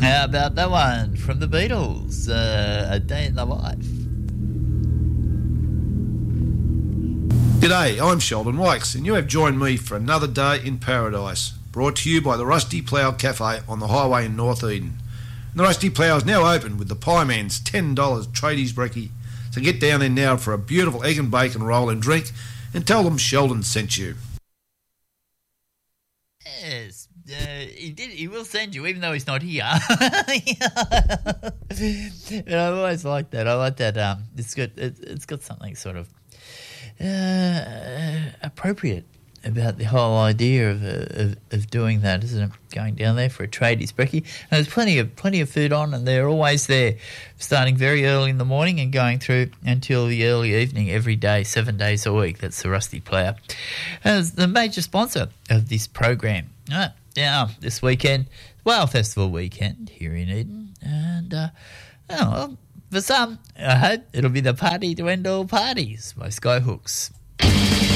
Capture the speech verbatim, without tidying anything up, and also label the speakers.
Speaker 1: How about that one from the Beatles, uh, A Day in the Life?
Speaker 2: G'day, I'm Sheldon Wykes, and you have joined me for another day in paradise, brought to you by the Rusty Plough Cafe on the highway in North Eden. And the Rusty Plough is now open with the Pie Man's ten dollars tradies brekkie, so get down there now for a beautiful egg and bacon roll and drink, and tell them Sheldon sent you.
Speaker 1: Yes, uh, he did. He will send you, even though he's not here. But I've always liked that. I like that. Um, it's got it, it's got something sort of uh, appropriate about the whole idea of, uh, of of doing that, isn't it? Going down there for a tradies brekkie. And there's plenty of plenty of food on, and they're always there, starting very early in the morning and going through until the early evening every day, seven days a week. That's the Rusty Plough. As the major sponsor of this program. Uh, now, this weekend, Whale Festival weekend here in Eden, and uh, oh, well, for some, I hope it'll be the party to end all parties by Skyhooks.